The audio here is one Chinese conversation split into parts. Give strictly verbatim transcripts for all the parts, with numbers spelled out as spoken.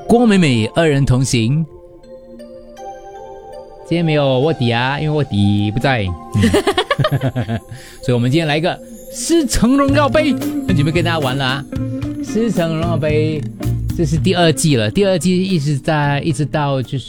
郭美美二人同行。今天没有卧底啊，因为卧底不在，嗯、所以我们今天来一个狮城荣耀杯，很久没跟大家玩了啊！狮城荣耀杯，这是第二季了，第二季一直在一直到就是。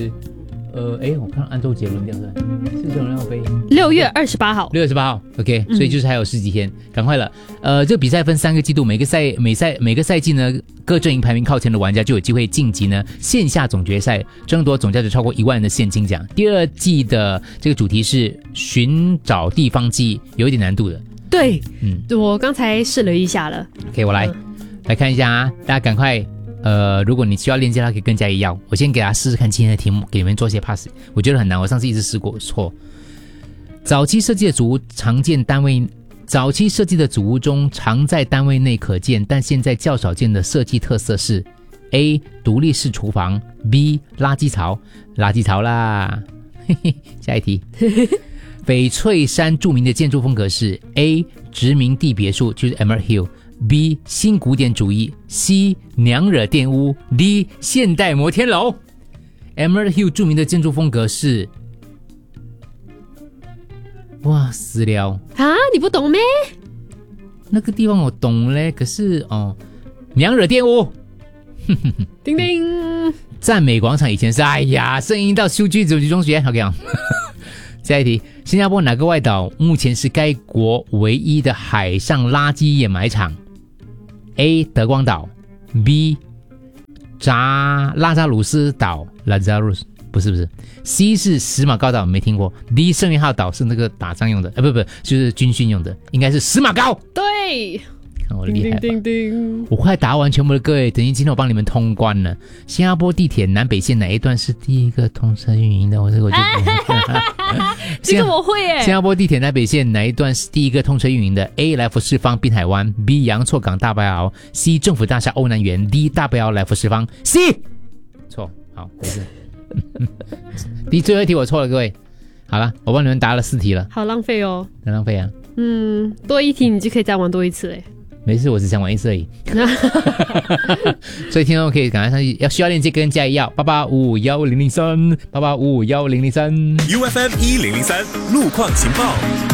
呃，哎，我看按周杰伦这样子，狮城荣耀杯六月二十八号， 六月二十八号 ，OK，、嗯、所以就是还有十几天，赶快了。呃，这个比赛分三个季度，每个赛每赛每个赛季呢，各阵营排名靠前的玩家就有机会晋级呢线下总决赛，争夺总价值超过一万元的现金奖。第二季的这个主题是寻找地方记忆，有一点难度的。 对，嗯，我刚才试了一下了。 OK， 我来、嗯、来看一下啊，大家赶快。呃，如果你需要链接的话，可以跟嘉怡要。我先给大家试试看今天的题目，给你们做些 pass。我觉得很难，我上次一直试过错。早期设计的组屋常见单位，早期设计的组屋中常在单位内可见，但现在较少见的设计特色是 A. 独立式厨房 B. 垃圾槽，垃圾槽啦。嘿嘿，下一题。翡翠山著名的建筑风格是 A. 殖民地别墅，就是 Emerald Hill。B. 新古典主义 C. 娘惹店屋 D. 现代摩天楼。 Emerald Hill 著名的建筑风格是，哇死了啊，你不懂咩？ 那个地方我懂嘞，可是哦，娘惹店屋。 叮叮， 赞美广场以前是，哎呀，声音到修居九级中学 OK 啊。下一题，新加坡哪个外岛目前是该国唯一的海上垃圾掩埋场？ A. 德光岛 B. 扎拉扎鲁斯岛 Lazarus 不是不是 C 是石马高岛，没听过。 D. 圣约翰岛是那个打仗用的，呃不不就是军训用的，应该是石马高。 对， 看我厉害吧， 叮叮叮叮， 我快答完全部的各位，等于今天我帮你们通关了。新加坡地铁南北线哪一段是第一个通车运营的？我这个我就这个我会耶。 新加坡地铁南北线哪一段是第一个通车运营的？ A. 来福士方滨海湾 B. 洋错港大白鳌 C. 政府大厦欧南园 D. 大白鳌来福士方 C 错，好，没事。第最后一题我错了，各位。好了，我帮你们答了四题了。 好浪费哦。 很浪费啊。 嗯，多一题你就可以再玩多一次嘞。 没事，我只想玩一次而已。所以听众可以赶快上去，要需要链接跟嘉怡要八八五五一零零三八八五五一零零三 U F M 一零零三路况情报。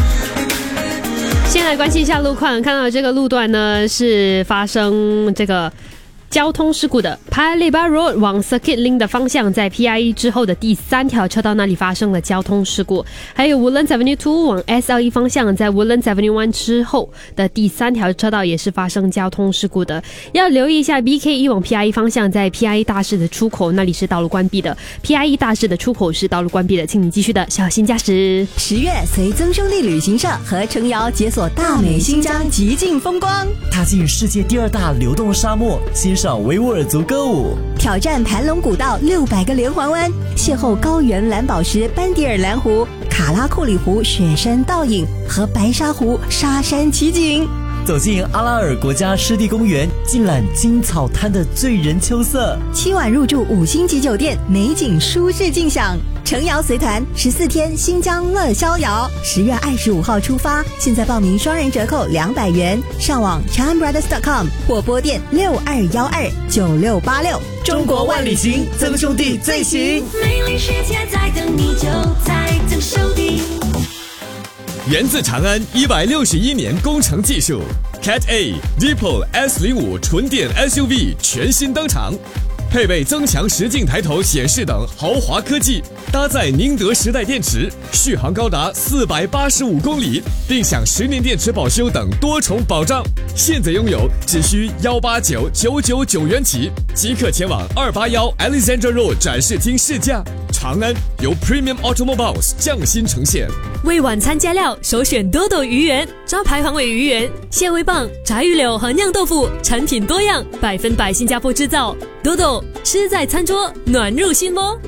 先来关心一下路况，看到这个路段呢是发生这个交通事故的 Paya Lebar Road 往 Circuit Link 的方向，在 P I E 之后的第三条车道那里发生了交通事故。还有 Woodlands Avenue 二往 S L E 方向，在 Woodlands Avenue 一之后的第三条车道也是发生交通事故的。要留意一下 B K 一往 P I E 方向，在 P I E 大市的出口那里是道路关闭的， P I E 大市的出口是道路关闭的，请你继续的小心驾驶。 十月随曾兄弟旅行社和程瑶解锁大美新疆极尽风光， 踏进世界第二大流动沙漠，欣赏维吾尔族歌舞， 挑战盘龙古道六百个连环弯，邂逅高原蓝宝石班迪尔蓝湖、卡拉库里湖雪山倒影和白沙湖沙山奇景， 走进阿拉尔国家湿地公园，尽览金草滩的醉人秋色。 七晚入住五星级酒店，美景舒适尽享。程瑶随团十四天新疆乐逍遥，十月二十五号出发，现在报名双人折扣两百元，上网 chan brothers dot com 或拨电六二一二九六八六。 中国万里行，曾兄弟最行。 美丽世界在等你，就在曾兄弟。 源自长安一百六十一年工程技术 Cat A Deepol S 零五 纯电 S U V 全新登场，配备增强实境抬头显示等豪华科技，搭载宁德时代电池，续航高达四百八十五公里，并享十年电池保修等多重保障。现在拥有只需幺八九九九九元起，即刻前往二八幺 Alexandra Road 展示厅试驾。长安由 Premium Automobiles 匠心呈现。 为晚餐加料，首选多多鱼圆，招牌黄尾鱼圆、蟹味棒、炸鱼柳和酿豆腐，产品多样，百分百新加坡制造。多多吃在餐桌，暖入心窝。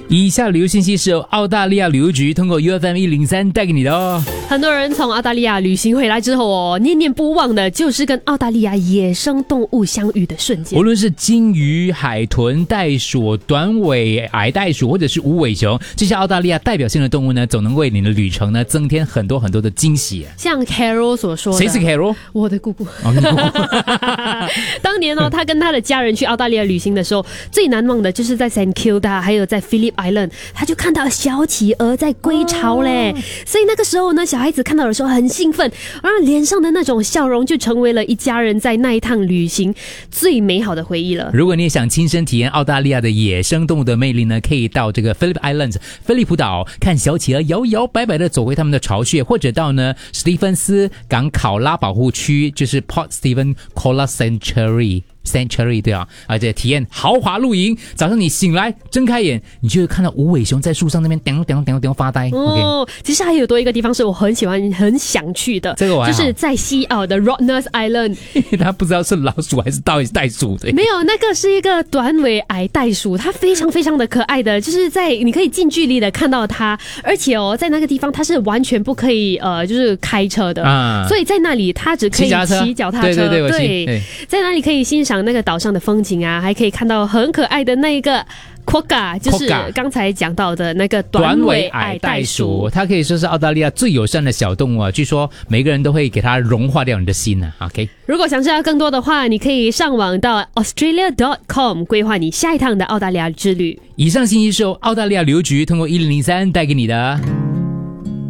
以下旅游信息是由澳大利亚旅游局通过 U F M 一零三带给你的哦。 很多人从澳大利亚旅行回来之后哦，念念不忘的就是跟澳大利亚野生动物相遇的瞬间。 无论是鲸鱼、海豚、袋鼠、短尾矮袋鼠，或者是无尾熊，这些澳大利亚代表性的动物呢，总能为你的旅程呢增添很多很多的惊喜。 像 Carol 所说的， 谁是 Carol？ 我的姑姑。 哦，你姑姑当年哦，他跟他的家人去澳大利亚旅行的时候，最难忘的就是在 Saint Kilda 还有在 Phillip Island， 他就看到小企鹅在归巢嘞。哦、所以那个时候呢，小孩子看到的时候很兴奋，而脸上的那种笑容就成为了一家人在那一趟旅行最美好的回忆了。 如果你也想亲身体验澳大利亚的野生动物的魅力呢，可以到这个 Phillip Islands 菲利普岛看小企鹅摇摇摆摆的走回他们的巢穴，或者到呢史蒂芬斯港考拉保护区，就是 Port Stephen Koala Sanctuary Sanctuary 对啊，而且体验豪华露营。早上你醒来睁开眼，你就会看到无尾熊在树上那边叮叮叮叮发呆。 哦， okay、其实还有多一个地方是我很喜欢、很想去的， 这个我还好， 就是在西澳的 Rottnest Island。 他不知道是老鼠还是袋袋鼠的。 没有，那个是一个短尾矮袋鼠，它非常非常的可爱的，就是在你可以近距离的看到它，而且哦，在那个地方它是完全不可以呃，就是开车的啊，所以在那里它只可以骑脚踏车。 对对对， 对对，在那里可以欣赏那个岛上的风景啊，还可以看到很可爱的那一个 Quokka， 就是刚才讲到的那个短尾矮袋鼠， 它可以说是澳大利亚最友善的小动物啊，据说每个人都会给它融化掉你的心啊。OK， 如果想知道更多的话，你可以上网到 australia dot com 规划你下一趟的澳大利亚之旅。 以上信息是由澳大利亚旅游局通过一零零三带给你的。